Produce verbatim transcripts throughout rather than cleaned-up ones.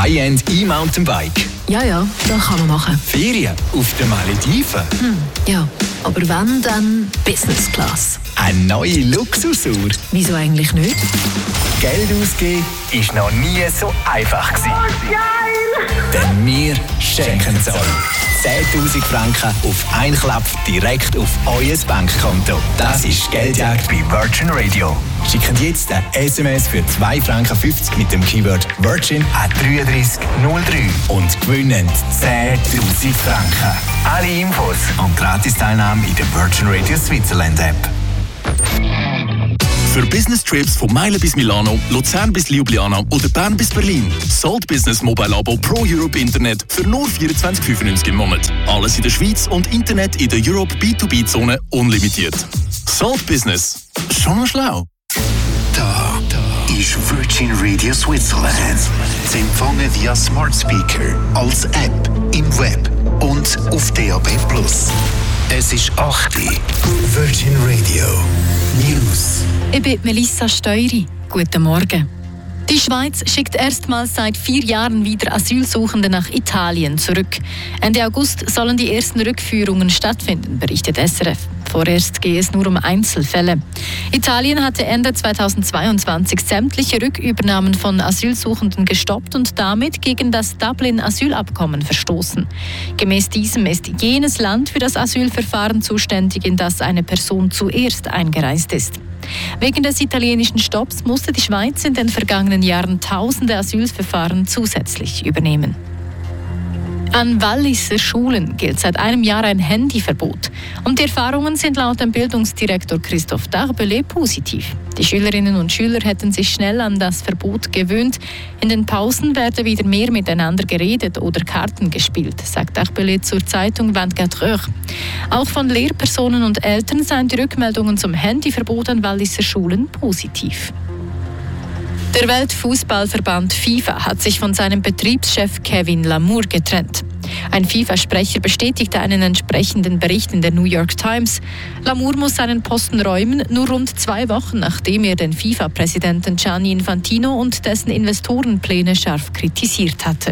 High-End E-Mountainbike. Ja, ja, das kann man machen. Ferien auf den Malediven. Hm, ja, aber wenn, dann Business Class. Eine neue Luxusuhr. Wieso eigentlich nicht? Geld ausgeben ist noch nie so einfach gewesen. Oh, geil! Denn wir schenken es euch. zehntausend Franken auf einen Klapp direkt auf euer Bankkonto. Das ist Geldjagd bei Virgin Radio. Schicken jetzt ein S M S für zwei Franken fünfzig mit dem Keyword Virgin an drei drei null drei und gewinnen zehntausend Franken. Alle Infos und Gratis-Teilnahme in der Virgin Radio Switzerland App. Für Business-Trips von Meilen bis Milano, Luzern bis Ljubljana oder Bern bis Berlin. Salt Business Mobile Abo Pro Europe Internet für nur vierundzwanzig fünfundneunzig im Monat. Alles in der Schweiz und Internet in der Europe B zwei B Zone unlimitiert. Salt Business. Schon noch schlau. Da, da ist Virgin Radio Switzerland. Sie empfangen via Smart Speaker, als App, im Web und auf D A B plus. Es ist acht Uhr. Virgin Radio News. Ich bin Melissa Steury. Guten Morgen. Die Schweiz schickt erstmals seit vier Jahren wieder Asylsuchende nach Italien zurück. Ende August sollen die ersten Rückführungen stattfinden, berichtet S R F. Vorerst gehe es nur um Einzelfälle. Italien hatte Ende zweitausendzweiundzwanzig sämtliche Rückübernahmen von Asylsuchenden gestoppt und damit gegen das Dublin-Asylabkommen verstoßen. Gemäß diesem ist jenes Land für das Asylverfahren zuständig, in das eine Person zuerst eingereist ist. Wegen des italienischen Stopps musste die Schweiz in den vergangenen Jahren tausende Asylverfahren zusätzlich übernehmen. An Walliser Schulen gilt seit einem Jahr ein Handyverbot. Und die Erfahrungen sind laut dem Bildungsdirektor Christophe Darbelé positiv. Die Schülerinnen und Schüler hätten sich schnell an das Verbot gewöhnt. In den Pausen werde wieder mehr miteinander geredet oder Karten gespielt, sagt Darbelé zur Zeitung vierundzwanzig Heures. Auch von Lehrpersonen und Eltern seien die Rückmeldungen zum Handyverbot an Walliser Schulen positiv. Der Weltfußballverband FIFA hat sich von seinem Betriebschef Kevin Lamour getrennt. Ein FIFA-Sprecher bestätigte einen entsprechenden Bericht in der New York Times. Lamour muss seinen Posten räumen, nur rund zwei Wochen nachdem er den FIFA-Präsidenten Gianni Infantino und dessen Investorenpläne scharf kritisiert hatte.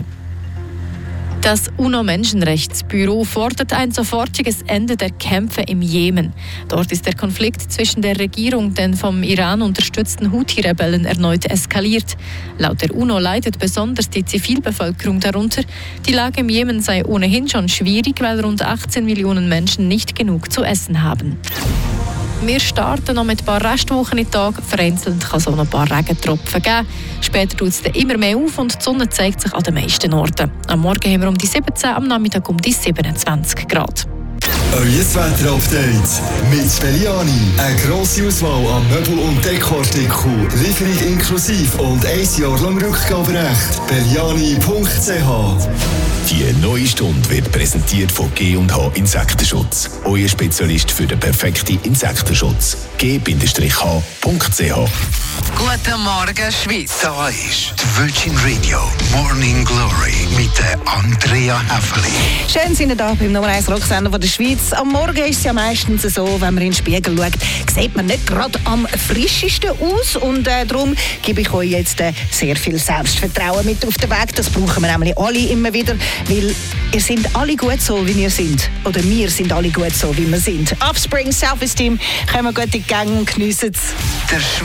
Das UNO-Menschenrechtsbüro fordert ein sofortiges Ende der Kämpfe im Jemen. Dort ist der Konflikt zwischen der Regierung und den vom Iran unterstützten Houthi-Rebellen erneut eskaliert. Laut der UNO leidet besonders die Zivilbevölkerung darunter. Die Lage im Jemen sei ohnehin schon schwierig, weil rund achtzehn Millionen Menschen nicht genug zu essen haben. Wir starten noch mit ein paar Restwochen in den Tag. Vereinzelt kann es auch noch ein paar Regentropfen geben. Später tut es dann immer mehr auf und die Sonne zeigt sich an den meisten Orten. Am Morgen haben wir um die siebzehn, am Nachmittag um die siebenundzwanzig Grad. Euer Wetter-Update mit Belliani. Eine grosse Auswahl an Möbel- und Dekoartikeln. Lieferung inklusive und ein Jahr lang Rückgaberecht. Belliani punkt c h. Die neue Stunde wird präsentiert von G und H Insektenschutz. Euer Spezialist für den perfekten Insektenschutz. G H punkt c h. Guten Morgen, Schweiz. Da ist die Virgin Radio Morning Glory mit der Andrea Häfeli. Schön sind wir da beim Nummer eins Rocksender der Schweiz. Am Morgen ist es ja meistens so, wenn man in den Spiegel schaut, sieht man nicht gerade am frischesten aus. Und äh, darum gebe ich euch jetzt äh, sehr viel Selbstvertrauen mit auf den Weg. Das brauchen wir nämlich alle immer wieder, weil ihr seid alle gut so, wie ihr sind. Oder wir sind alle gut so, wie wir sind. Offspring, Self-Esteem, kommen wir gut in die Gang und geniessen es. Der